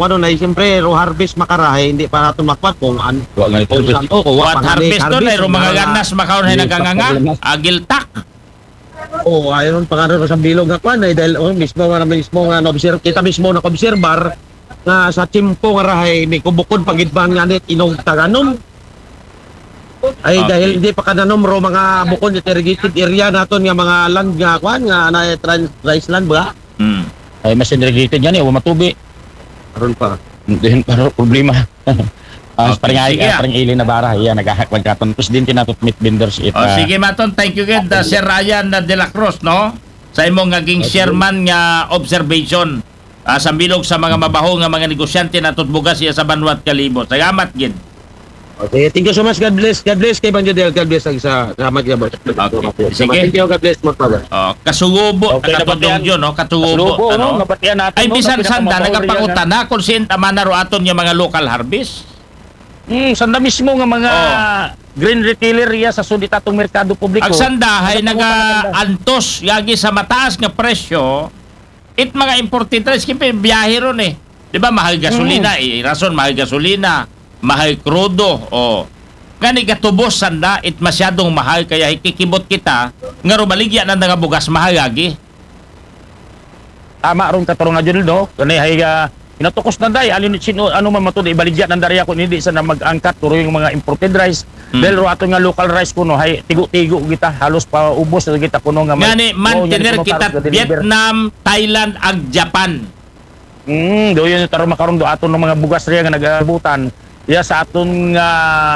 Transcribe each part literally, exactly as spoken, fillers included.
kuno na siyempre ro harvest makarahe hindi pa nato makpat kung an Wa nga ito. oh, kung What harvest doon ay mga ganas makaon ay naganganga. Agiltak. Oh, ayon pangano sa bilog nga kwan ay dahil oh, mismo nga mismo nga observe kita mismo na obserbar nga sa timpo nga rahay may kubukod pagidban nga nit inog taganom. Ay Okay. dahil hindi pa kananom ro mga bukod irrigated area naton nga mga land nga kwan nga na trans rice land ba? Hmm. Ay mas irrigated yan eh, wa matubi. Aron pa. Hindi pa problema. Ah, Okay, parang ay sige, ah. parang ili na bara, yan nagahakwan katon. Presidente nato meat vendors it. Oh, sige maton, thank you gid uh, Sir Ryan uh, de la Cruz, no? Sa imong naging chairman nga observation uh, sa bilog sa mga mabaho nga mga negosyante natot bugas siya sa Banwat Kalibot. Salamat gid. Okay, thank you so much. God bless. God bless kay Banjadel. God bless ang sa salamat ka boss. Okay, sige. Thank you. God bless mo pa. Oh, kasugubo Okay, katudong dapat yan. yun, no? Katugubo, Lubo, ano? no? Napatiyan natin. Ay no? bisan Na sanda pinakamabawal nagapangutan yan, na kung sinta man na ro aton yung mga local harvest. Hmm, sanda mismo nga mga Oh. green retailer ya sa sudit atong merkado publiko. Ang sandahay Nagapangutan na ganda. naga-antos yagi sa mataas nga presyo, it mga imported rice kaya biyahe ron eh. Di ba mahal gasolina eh. Rason mahal gasolina, mahal krudo o gani gatubos sanda it masyadong mahal kaya ikikibot kita nga rumaligya na nga bugas mahal lagi. Tama ron katarong nga dyan, no? Kani hay uh, inatukos na day, alin sino ano man matud ibaligya ng dariya kun hindi sa na mag-angkat turo yung mga imported rice. Hmm. Dahil ro ato nga local rice kuno hay tigo-tigo kita halos pa ubos na kita kuno nga Ngani mantener kuno kita tarong ga-deliver. Vietnam, Thailand ag Japan. Mm, do yun taro makaron do aton ng mga bugas riya nga nagabutan. Ya sa aton nga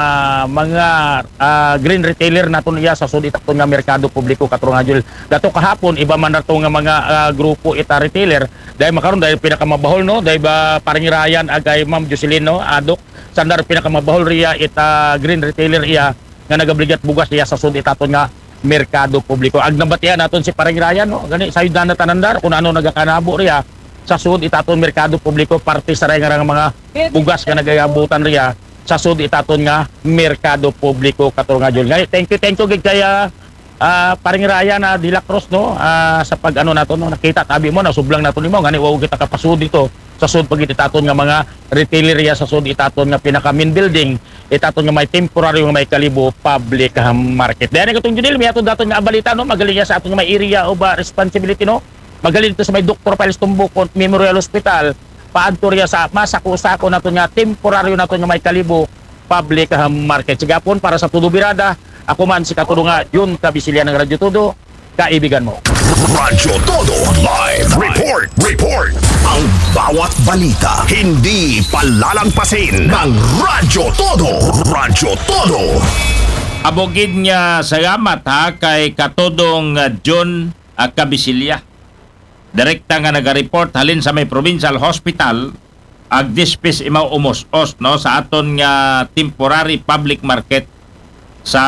mga ah, green retailer naton ya sa sudit aton nga merkado publiko katurong nga jud. Dato kahapon iba man nato nga mga ah, grupo ita retailer dahil makaron dahil pinakamabahol no dahil ba parang Ryan agay Ma'am Jocelyn no adok sandar pinakamabahol riya ita green retailer iya nga nagabligat bugas riya sa sudit aton nga merkado publiko. Ag nabatian naton si parang Ryan no gani sayod na tanandar kung ano nagakanabo riya sa sud itaton merkado publiko parte sa ray nga mga bugas nga nagayabutan riya sa sud itaton nga merkado publiko katurong nga jud. Ngay thank you thank you gid kaya ah paring Raya na De La Cruz no ah, sa pag ano nato no nakita tabi mo na sublang nato nimo ngani wa kita kapasud dito sa sud pag itaton nga mga retailer riya sa sud itaton nga pinaka main building itaton nga may temporary nga may kalibo public ah, market. Dahil katong judil mi aton daton nga balita no magaling sa aton nga may area of uh, responsibility no. Magaling ito sa may Doctor Piles Tumbukon Memorial Hospital paadto riya sa masako-sako nato nga temporaryo nato nga may kalibo public uh, market. Sigapon para sa Tudo Birada ako man si Katudo nga yun kabisilya ng Radyo Todo kaibigan mo. Radyo Todo Live Report Report ang bawat balita hindi palalagpasin ng Radyo Todo. Radyo Todo. Abogid niya salamat ha kay Katodong uh, John uh, Kabisilya. Direkta nga naga-report halin sa may provincial hospital ag dispis imaw umos-os no sa aton nga temporary public market sa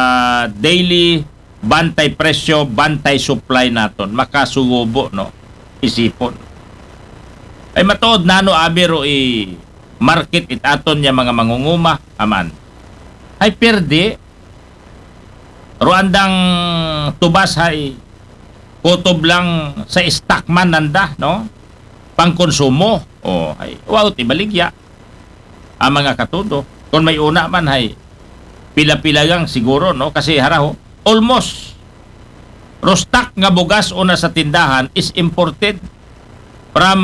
daily bantay presyo, bantay supply naton makasugubo no isipon. Ay matuod nano abiro i market it aton nga mga mangunguma aman. Ay perde Ruandang tubas hay kutob lang sa stock man nanda no pangkonsumo o ay wow tibaligya ang mga katudo kung may una man hay pila-pila lang siguro no kasi haraho almost rostock nga bugas una sa tindahan is imported from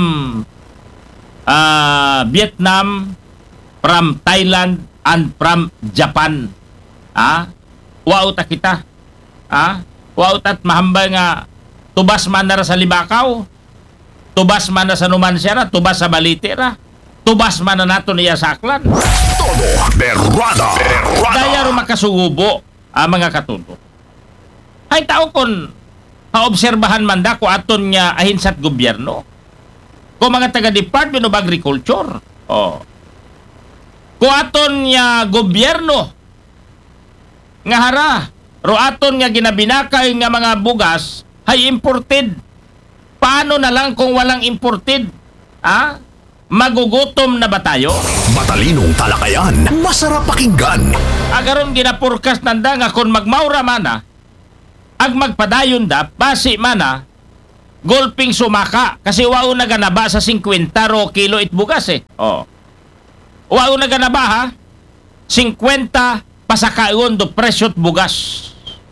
uh, Vietnam, from Thailand and from Japan. Ah wow ta kita ah wow tat mahambay nga tubas man na sa Libakaw, tubas man na sa Numancia, tubas sa Balite ra, tubas man na nato niya sa Aklan. Todo Berrada. Daya ro makasugubo ang mga katudo. Ay tao kon kaobserbahan man da ko aton nga ahinsat gobyerno. Ko mga taga Department of Agriculture. Oh. Ko aton nga gobyerno nga hara ro aton nga ginabinakay nga mga bugas ay imported. Paano na lang kung walang imported? Ah? Magugutom na ba tayo? Matalinong talakayan, masarap pakinggan. Agaron ginapurkas nanda nga kung magmaura mana, ag magpadayon da, basi mana, Gulping sumaka kasi wao na ganaba sa fifty ro kilo it bugas eh. Oh. Wao na ganaba ha. fifty pasakaon do presyot bugas.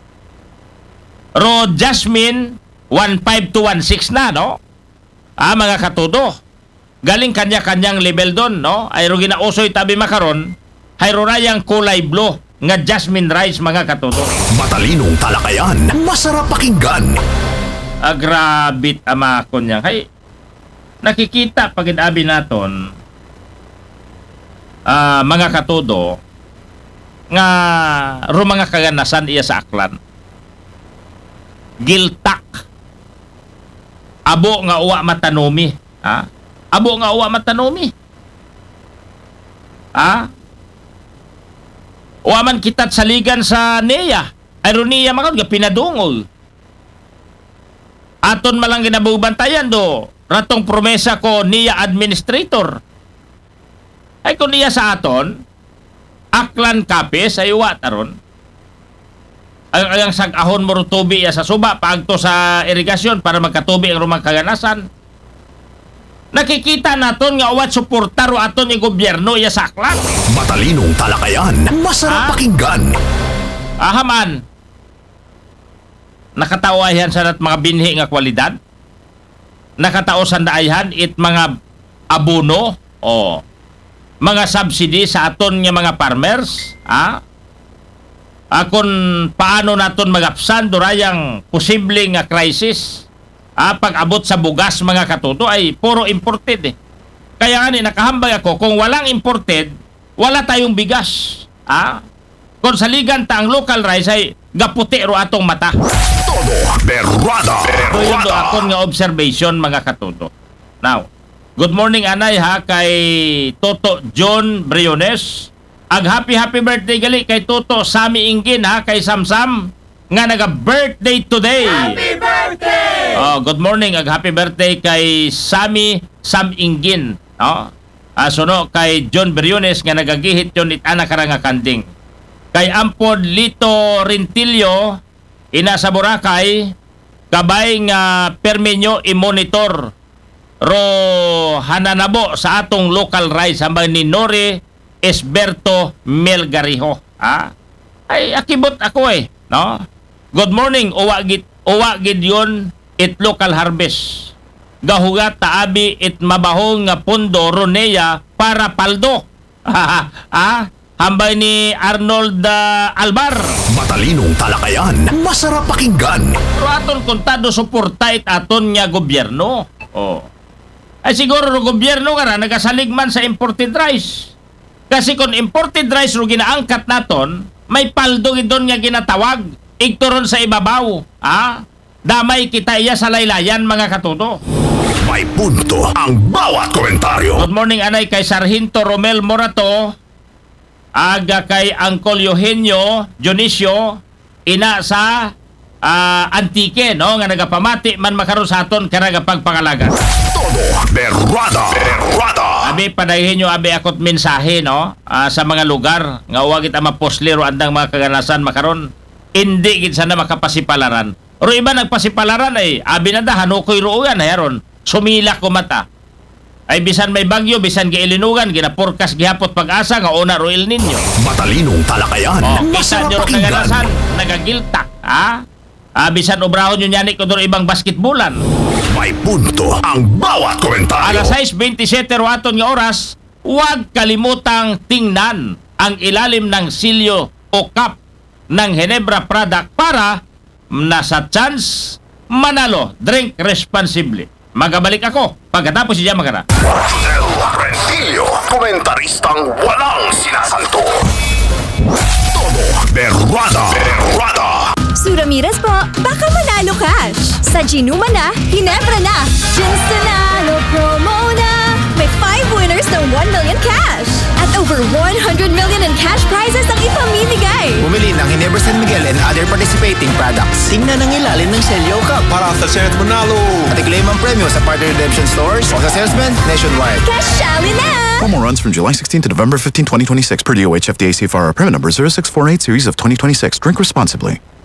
Ro jasmine fifteen to sixteen na no. Ah mga katudo. Galing kanya-kanyang level doon no. Ay ro ginausoy tabi makaron. Hayro rayang kulay blue nga jasmine rice mga katudo. Matalinong talakayan, masarap pakinggan. Agrabit ama ko niya. Hay, nakikita pag inabi naton ah, mga katudo nga ro mga kaganasan iya sa aklan. Giltak. Abo nga uwa matanomi. Ha? Abo nga uwa matanomi. Ha? Uwa man kitat saligan sa Neya. Ironiya makon nga pinadungol. Aton malang ginabubantayan do. Ratong promesa ko niya administrator. Ay kung niya sa aton, aklan kapis ay uwa taron. Ang ang sag-ahon mo rutubi ya sa suba paagto sa irigasyon para magkatubi ang rumang kaganasan. Nakikita naton nga uwat suportar o aton yung gobyerno ya sa aklan. Matalinong talakayan, masarap Ah? pakinggan. Ahaman. Nakatawayan sa nat mga binhi nga kwalidad. Nakataosan daayhan it mga abono o mga subsidy sa aton nga mga farmers, ha? Akon paano naton magapsan durayang posibleng nga crisis. Ah, pag-abot sa bugas mga katuto ay puro imported eh. Kaya nga ni nakahambag ako kung walang imported, wala tayong bigas. Ah? Kung saligan ta ang local rice ay gaputi ro atong mata. Todo berrada. So yun do Berrada. akon nga observation mga katuto. Now, good morning anay ha kay Toto John Briones. Ag happy happy birthday gali kay Toto Sami Ingin ha kay Samsam nga naga-birthday today. Happy birthday! Oh, good morning ag happy birthday kay Sami Sam Ingin, no? Ah, suno kay John Briones nga nagagihit yon it ana karanga kanding. Kay Ampod Lito Rintilio ina sa Boracay kabay nga permenyo i-monitor ro hananabo sa atong local rice hambang ni Nori Esberto Melgariho. Ah? Ay akibot ako eh, no? Good morning, uwa gid uwa gid yon it local harvest. Gahugat taabi it mabahong nga pundo Ronea para paldo. Ah? Hambay ni Arnold uh, Albar. Matalinong talakayan, masarap pakinggan. Pero aton kontado suporta it aton nga gobyerno. Oh. Ay siguro ro gobyerno nga na nagasaligman sa imported rice. Kasi kung imported rice ro ginaangkat naton, may paldo gidon nga ginatawag. Igturon sa ibabaw. Ah? Damay kita iya sa laylayan mga katuto. May punto ang bawat komentaryo. Good morning anay kay Sargento Romel Morato. Aga kay Uncle Eugenio Dionisio ina sa uh, Antique no nga nagapamati man makaron sa aton karaga pagpangalaga. Todo berrada. Berrada. Abi padayon nyo abi akot mensahe no ah, sa mga lugar nga wa kita maposlero andang mga kaganasan makaron hindi gid sana makapasipalaran. Ro iba nagpasipalaran ay abi na da hanukoy ruugan hayaron sumila ko mata. Ay bisan may bagyo, bisan giilinugan, ginaporkas gihapot pag-asa nga una ro El Nino. Matalinong talakayan, Oh, kita masarap nyo ro pakinggan. kaganasan, nagagiltak, ha? Ah, bisan obrahon nyo nyani ko doon ibang basketbulan. May punto ang bawat komentaryo. Alas sais twenty-seven ro aton nga oras, huwag kalimutang tingnan ang ilalim ng silyo o cup ng Ginebra product para nasa chance manalo. Drink responsibly. Magabalik ako pagkatapos siya magana. Rodel Rentilio, komentaristang walang sinasanto. Todo berrada. Berrada. Suramiras po, baka manalo cash. Sa Ginuma na, Ginebra na. Gins Nanalo promo na. May five winners ng one million cash. At over one hundred million in cash prizes ang ipamimigay. Bumili ng Ginebra San Miguel and other participating products. Tingnan ang ilalim ng Celio Cup para sa Senate Manalo. At i-claim ang premyo sa partner redemption stores o sa salesman nationwide. Cashali na! Promo runs from July sixteenth to November fifteenth, twenty twenty-six per D O H F D A C F R. Permit number zero six four eight series of twenty twenty-six. Drink responsibly.